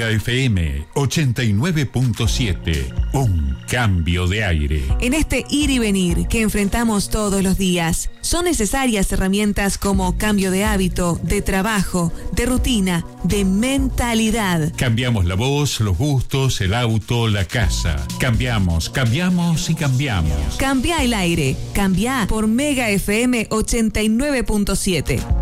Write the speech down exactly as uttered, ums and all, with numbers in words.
Mega F M ochenta y nueve punto siete. Un cambio de aire. En este ir y venir que enfrentamos todos los días, son necesarias herramientas como cambio de hábito, de trabajo, de rutina, de mentalidad. Cambiamos la voz, los gustos, el auto, la casa. Cambiamos, cambiamos y cambiamos. Cambia el aire. Cambia por Mega F M ochenta y nueve punto siete.